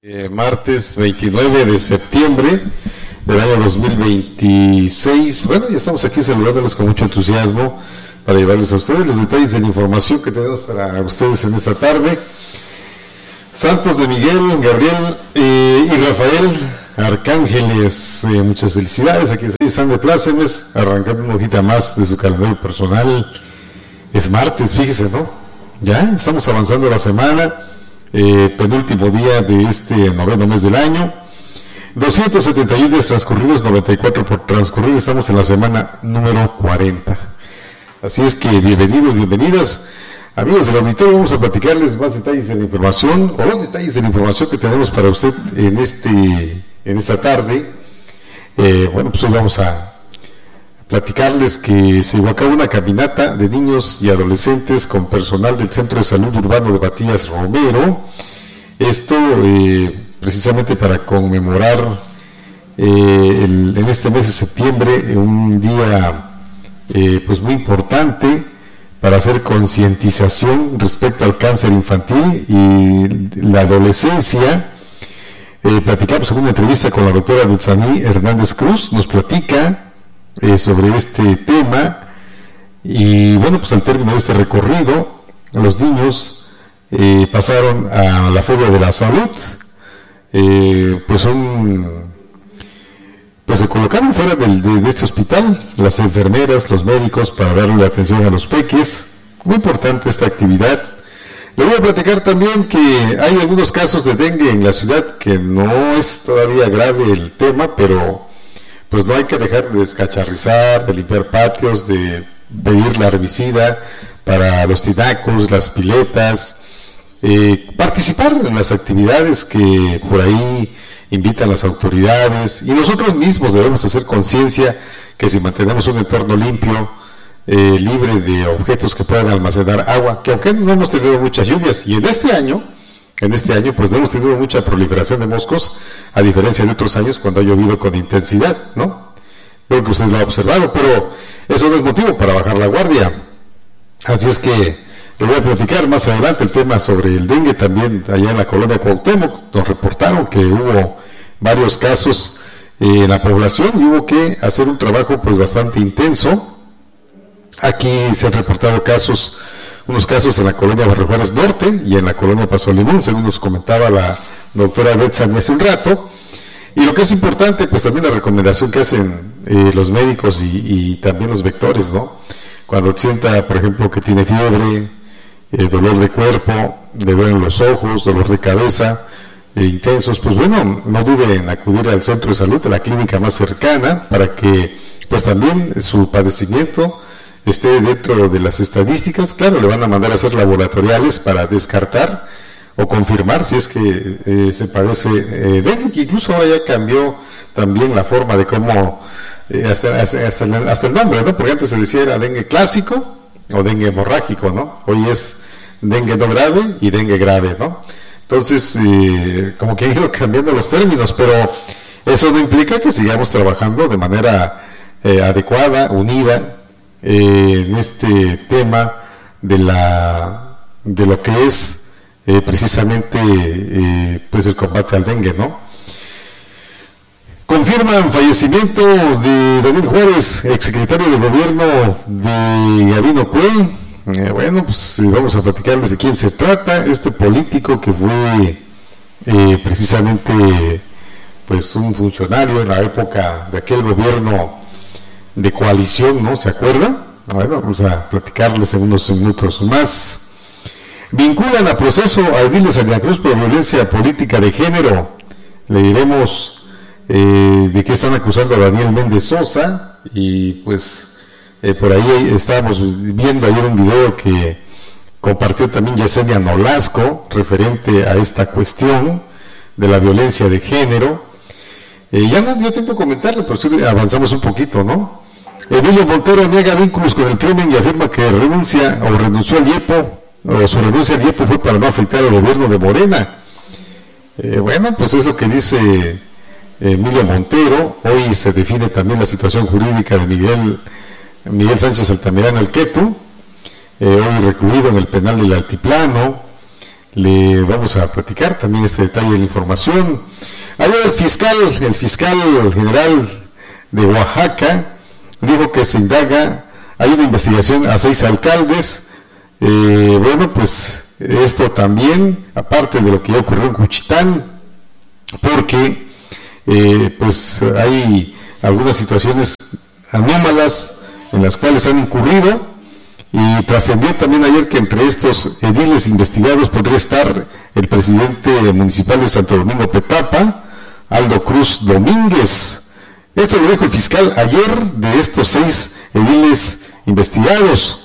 Martes 29 de septiembre del año 2026. Bueno, ya estamos aquí saludándoles con mucho entusiasmo para llevarles a ustedes los detalles de la información que tenemos para ustedes en esta tarde. Santos de Miguel, Gabriel y Rafael, arcángeles, muchas felicidades. Aquí soy San de Plácemes, arrancando una hojita más de su calendario personal. Es martes, fíjese, ¿no? Ya estamos avanzando la semana. Penúltimo día de este noveno mes del año, 271 días transcurridos, 94 por transcurrir, estamos en la semana número 40. Así es que bienvenidos, bienvenidas, amigos del auditorio. Vamos a platicarles más detalles de la información, o los detalles de la información que tenemos para usted en esta tarde. Bueno, pues hoy vamos a platicarles que se llevó a cabo una caminata de niños y adolescentes con personal del Centro de Salud Urbano de Matías Romero. Esto precisamente para conmemorar en este mes de septiembre un día pues muy importante para hacer concientización respecto al cáncer infantil y la adolescencia. Platicamos en una entrevista con la doctora Detzaní Hernández Cruz, nos platica sobre este tema. Y bueno, pues al término de este recorrido, los niños pasaron a la Feria de la Salud, pues se colocaron fuera de este hospital las enfermeras, los médicos, para darle atención a los peques. Muy importante esta actividad. Le voy a platicar también que hay algunos casos de dengue en la ciudad, que no es todavía grave el tema, pero pues no hay que dejar de descacharrizar, de limpiar patios, de pedir la herbicida para los tinacos, las piletas, participar en las actividades que por ahí invitan las autoridades, y nosotros mismos debemos hacer conciencia que si mantenemos un entorno limpio, libre de objetos que puedan almacenar agua, que aunque no hemos tenido muchas lluvias, y en este año pues no hemos tenido mucha proliferación de moscos, a diferencia de otros años cuando ha llovido con intensidad, ¿no? Creo que usted lo ha observado, pero eso no es motivo para bajar la guardia. Así es que le voy a platicar más adelante el tema sobre el dengue. También allá en la colonia Cuauhtémoc nos reportaron que hubo varios casos en la población y hubo que hacer un trabajo pues bastante intenso. Aquí se han reportado unos casos en la colonia Barrio Juárez Norte y en la colonia Paso Limón, según nos comentaba la doctora Detzaní hace un rato. Y lo que es importante, pues también la recomendación que hacen los médicos y también los vectores, ¿no? Cuando sienta, por ejemplo, que tiene fiebre, dolor de cuerpo, le duelen los ojos, dolor de cabeza intensos, pues bueno, no dude en acudir al centro de salud, a la clínica más cercana, para que pues también su padecimiento esté dentro de las estadísticas. Claro, le van a mandar a hacer laboratoriales para descartar o confirmar si es que se padece dengue, que incluso ahora ya cambió también la forma de cómo, hasta el nombre, ¿no? Porque antes se decía era dengue clásico o dengue hemorrágico, ¿no? Hoy es dengue no grave y dengue grave, ¿no? Entonces, como que han ido cambiando los términos, pero eso no implica que sigamos trabajando de manera adecuada, unida, en este tema de lo que es precisamente pues el combate al dengue, ¿no? Confirman fallecimiento de Daniel Juárez, exsecretario de gobierno de Gabino Cue. Bueno, pues vamos a platicarles de quién se trata. Este político que fue precisamente pues un funcionario en la época de aquel gobierno de coalición, ¿no? ¿Se acuerda? Bueno, vamos a platicarles en unos minutos más. Vinculan a proceso a Edil Salina Cruz por violencia política de género. Le diremos de qué están acusando a Daniel Méndez Sosa, y pues por ahí estábamos viendo ayer un video que compartió también Yesenia Nolasco referente a esta cuestión de la violencia de género. Ya no dio tiempo a comentarle, pero sí avanzamos un poquito, ¿no? Emilio Montero niega vínculos con el crimen y afirma que renunció al IEPO, o su renuncia al IEPO fue para no afectar al gobierno de Morena. Bueno, pues es lo que dice Emilio Montero. Hoy se define también la situación jurídica de Miguel Sánchez Altamirano el Quetu, hoy recluido en el penal del Altiplano. le vamos a platicar también este detalle de la información. Ayer el fiscal general de Oaxaca dijo que se indaga, hay una investigación a 6 alcaldes. Bueno, pues esto también, aparte de lo que ya ocurrió en Juchitán, porque pues hay algunas situaciones anómalas en las cuales han incurrido, y trascendió también ayer que entre estos ediles investigados podría estar el presidente municipal de Santo Domingo Petapa, Aldo Cruz Domínguez. Esto lo dijo el fiscal ayer de estos 6 ediles investigados.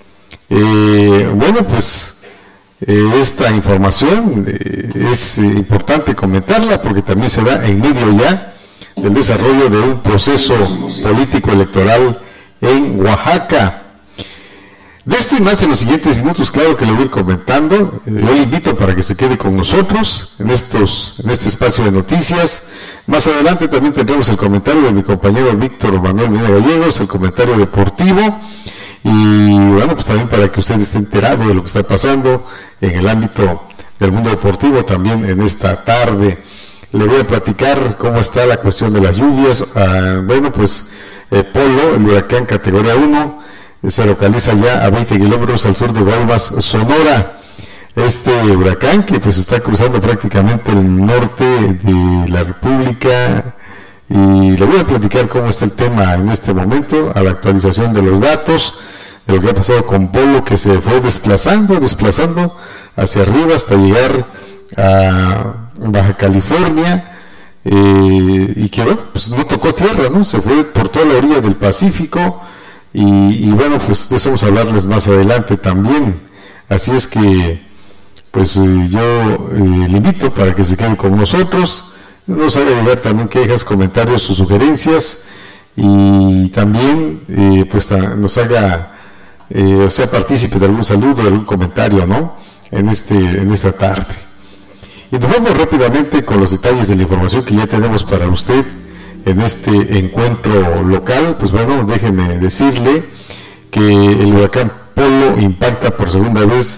Bueno, pues esta información es importante comentarla porque también se da en medio ya del desarrollo de un proceso político electoral en Oaxaca. De esto y más en los siguientes minutos, claro que lo voy a ir comentando. Yo le invito para que se quede con nosotros en este espacio de noticias. Más adelante también tendremos el comentario de mi compañero Víctor Manuel Medina Gallegos, el comentario deportivo. Y bueno, pues también para que usted esté enterado de lo que está pasando en el ámbito del mundo deportivo también en esta tarde. Le voy a platicar cómo está la cuestión de las lluvias. Bueno, pues Polo, el huracán categoría 1, se localiza ya a 20 kilómetros al sur de Guaymas, Sonora. Este huracán que pues está cruzando prácticamente el norte de la República, y le voy a platicar cómo está el tema en este momento, a la actualización de los datos, de lo que ha pasado con Polo, que se fue desplazando hacia arriba hasta llegar a Baja California, y que bueno, pues no tocó tierra, ¿no? Se fue por toda la orilla del Pacífico. Y bueno, pues de eso vamos a hablarles más adelante también. Así es que, pues yo le invito para que se quede con nosotros, nos haga llegar también quejas, comentarios o sugerencias, y también pues nos haga, o sea, partícipe de algún saludo, de algún comentario, ¿no? En esta tarde. Y nos vamos rápidamente con los detalles de la información que ya tenemos para usted en este encuentro local. Pues bueno, déjeme decirle que el huracán Polo impacta por segunda vez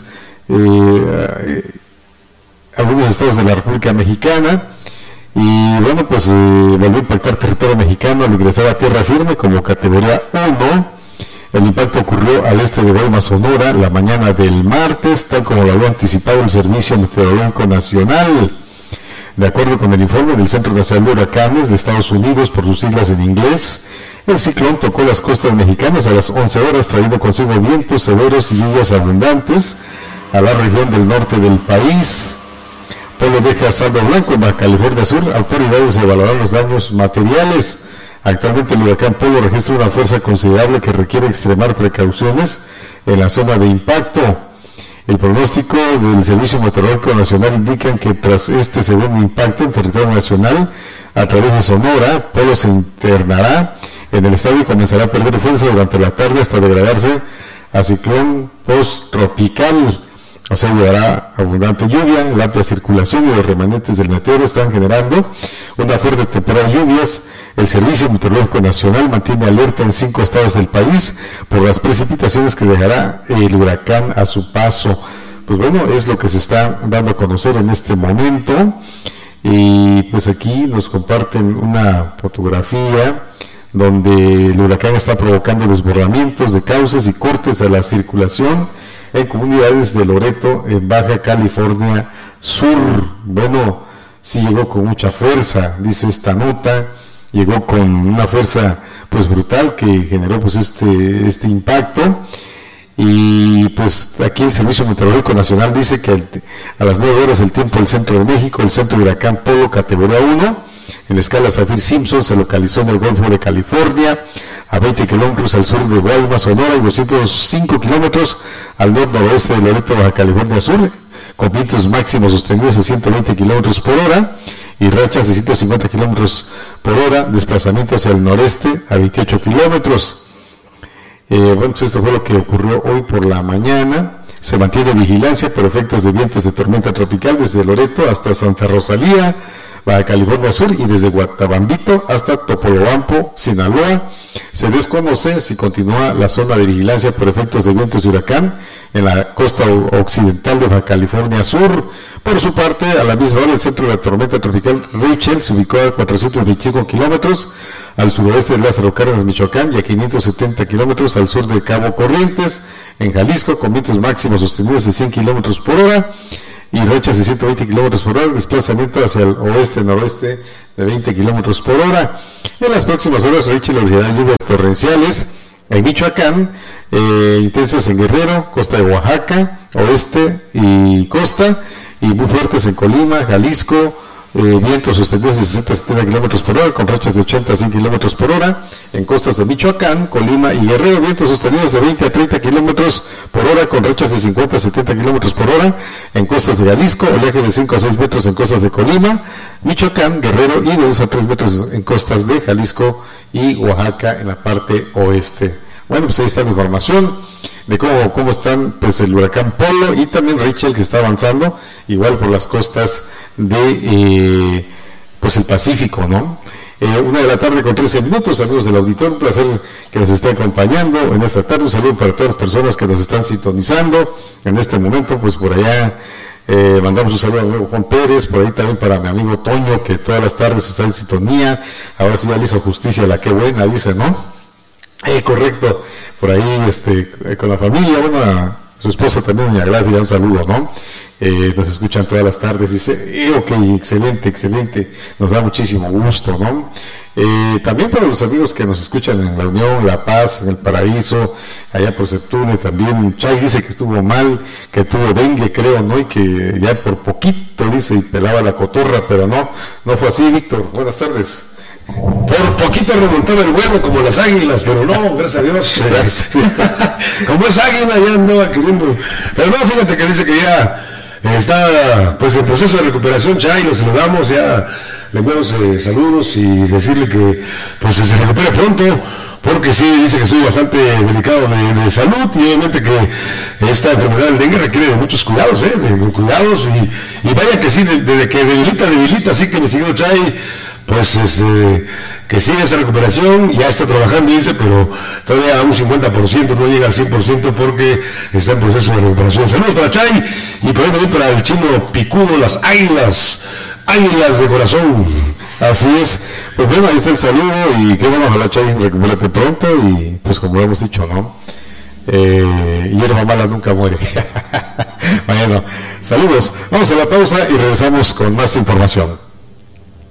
algunos estados de la República Mexicana, y bueno, pues volvió a impactar territorio mexicano al ingresar a tierra firme como categoría 1. El impacto ocurrió al este de Guaymas, Sonora, la mañana del martes, tal como lo había anticipado el Servicio Meteorológico Nacional. De acuerdo con el informe del Centro Nacional de Huracanes de Estados Unidos, por sus siglas en inglés, el ciclón tocó las costas mexicanas a las 11 horas, trayendo consigo vientos severos y lluvias abundantes a la región del norte del país. Polo deja saldo blanco en Baja California Sur. Autoridades evaluarán los daños materiales. Actualmente el huracán Polo registra una fuerza considerable que requiere extremar precauciones en la zona de impacto. El pronóstico del Servicio Meteorológico Nacional indica que tras este segundo impacto en territorio nacional a través de Sonora, Polo se internará en el estado y comenzará a perder fuerza durante la tarde hasta degradarse a ciclón post-tropical. O sea, llevará abundante lluvia, la amplia circulación y los remanentes del meteoro están generando una fuerte temporada de lluvias. El Servicio Meteorológico Nacional mantiene alerta en 5 estados del país por las precipitaciones que dejará el huracán a su paso. Pues bueno, es lo que se está dando a conocer en este momento. Y pues aquí nos comparten una fotografía donde el huracán está provocando desbordamientos de cauces y cortes a la circulación en comunidades de Loreto, en Baja California Sur. Bueno, sí llegó con mucha fuerza, dice esta nota, llegó con una fuerza pues brutal que generó pues este impacto. Y pues aquí el Servicio Meteorológico Nacional dice que a las 9 horas el tiempo del centro de México, el centro de huracán Polo categoría 1 en la escala Saffir-Simpson se localizó en el Golfo de California, a 20 kilómetros al sur de Guaymas, Sonora, y 205 kilómetros al noroeste de Loreto, Baja California Sur, con vientos máximos sostenidos de 120 kilómetros por hora y rachas de 150 kilómetros por hora, desplazamiento hacia el noreste a 28 kilómetros. Bueno, pues esto fue lo que ocurrió hoy por la mañana. Se mantiene vigilancia por efectos de vientos de tormenta tropical desde Loreto hasta Santa Rosalía, Baja California Sur y desde Guatabambito hasta Topolobampo, Sinaloa. Se desconoce si continúa la zona de vigilancia por efectos de vientos de huracán en la costa occidental de Baja California Sur. Por su parte, a la misma hora, el centro de la tormenta tropical Rachel se ubicó a 425 kilómetros al suroeste de Lázaro Cárdenas, Michoacán, y a 570 kilómetros al sur de Cabo Corrientes, en Jalisco, con vientos máximos sostenidos de 100 kilómetros por hora y rachas de 120 kilómetros por hora, desplazamiento hacia el oeste-noroeste de 20 kilómetros por hora. En las próximas horas, Rachel originará lluvias torrenciales en Michoacán, intensas en Guerrero, costa de Oaxaca, oeste y costa, y muy fuertes en Colima, Jalisco, vientos sostenidos de 60 a 70 kilómetros por hora, con rachas de 80 a 100 kilómetros por hora, en costas de Michoacán, Colima y Guerrero, vientos sostenidos de 20 a 30 kilómetros por hora, con rachas de 50 a 70 kilómetros por hora, en costas de Jalisco, oleaje de 5 a 6 metros en costas de Colima, Michoacán, Guerrero, y de 2 a 3 metros en costas de Jalisco y Oaxaca en la parte oeste. Bueno, pues ahí está la información de cómo están pues el huracán Polo y también Rachel, que está avanzando igual por las costas de pues el Pacífico, ¿no? 1:13 p.m, amigos del auditorio, un placer que nos esté acompañando en esta tarde. Un saludo para todas las personas que nos están sintonizando en este momento, pues por allá mandamos un saludo a mi amigo Juan Pérez, por ahí también para mi amigo Toño, que todas las tardes está en sintonía. Ahora sí ya le hizo justicia a la que buena, dice, ¿no? Correcto, por ahí con la familia, bueno, a su esposa también, doña Glavia, un saludo, ¿no? Nos escuchan todas las tardes, dice, ok, excelente, nos da muchísimo gusto, ¿no? También para los amigos que nos escuchan en La Unión, La Paz, en El Paraíso, allá por Septune, también Chay dice que estuvo mal, que tuvo dengue, creo, ¿no? Y que ya por poquito, dice, y pelaba la cotorra, pero no fue así. Víctor, buenas tardes. Por poquito remontaba el vuelo como las águilas, pero no, gracias a Dios. Como es águila, ya andaba queriendo. Pero no, fíjate que dice que ya está pues en proceso de recuperación. Chay, lo saludamos, ya le enviamos saludos y decirle que pues se recupere pronto, porque sí, dice que estoy bastante delicado de salud, y obviamente que esta enfermedad del dengue requiere de muchos cuidados, de cuidados, y vaya que sí, desde que debilita, así que mi señor Chay, pues que sigue esa recuperación, ya está trabajando, dice, pero todavía a un 50%, no llega al 100% porque está en proceso de recuperación. Saludos para Chay, y por ahí también para el chino picudo, las águilas de corazón. Así es, pues bueno, ahí está el saludo, y qué bueno, ojalá Chay recupérate pronto, y pues como lo hemos dicho, ¿no? Hierba mala nunca muere. Bueno, saludos, vamos a la pausa y regresamos con más información.